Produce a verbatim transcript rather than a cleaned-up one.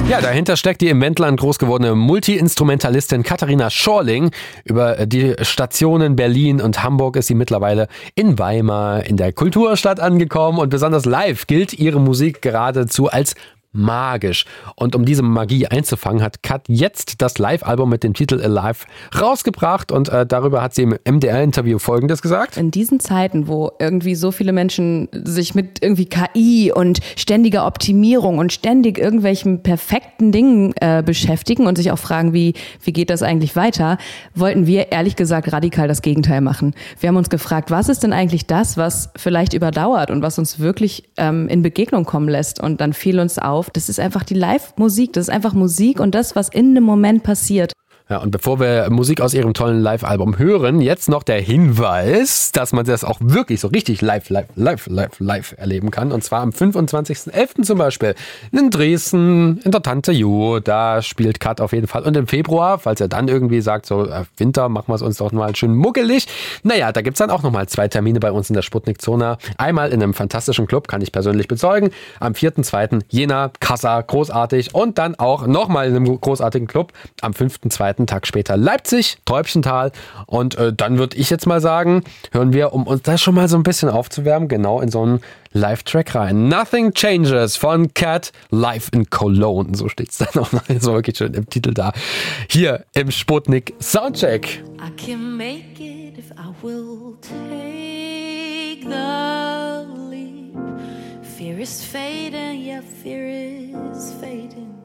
Ja, dahinter steckt die im Wendland groß gewordene Multi-Instrumentalistin Katharina Schorling. Über die Stationen Berlin und Hamburg ist sie mittlerweile in Weimar in der Kulturstadt angekommen und besonders live gilt ihre Musik geradezu als magisch. Und um diese Magie einzufangen, hat Kat jetzt das Live-Album mit dem Titel Alive rausgebracht und äh, darüber hat sie im M D R-Interview Folgendes gesagt. In diesen Zeiten, wo irgendwie so viele Menschen sich mit irgendwie K I und ständiger Optimierung und ständig irgendwelchen perfekten Dingen äh, beschäftigen und sich auch fragen, wie, wie geht das eigentlich weiter, wollten wir ehrlich gesagt radikal das Gegenteil machen. Wir haben uns gefragt, was ist denn eigentlich das, was vielleicht überdauert und was uns wirklich ähm, in Begegnung kommen lässt? Und dann fiel uns auf, das ist einfach die Live-Musik, das ist einfach Musik und das, was in dem Moment passiert. Ja, und bevor wir Musik aus ihrem tollen Live-Album hören, jetzt noch der Hinweis, dass man das auch wirklich so richtig live, live, live, live, live erleben kann. Und zwar am fünfundzwanzigsten elften zum Beispiel in Dresden, in der Tante Jo, da spielt Kat auf jeden Fall. Und im Februar, falls er dann irgendwie sagt, so äh, Winter, machen wir es uns doch mal schön muckelig. Naja, da gibt's dann auch nochmal zwei Termine bei uns in der Sputnik-Zona. Einmal in einem fantastischen Club, kann ich persönlich bezeugen. Am vierten zweiten Jena, Kassa, großartig. Und dann auch nochmal in einem großartigen Club am fünften zweiten Tag später Leipzig, Träubchental. Und äh, dann würde ich jetzt mal sagen, hören wir, um uns das schon mal so ein bisschen aufzuwärmen, genau in so einen Live-Track rein. Nothing Changes von Kat live in Cologne. So steht es dann auch noch so wirklich schön im Titel da. Hier im Sputnik Soundcheck. I can make it if I will take the leap. Fear is fading, yeah, fear is fading.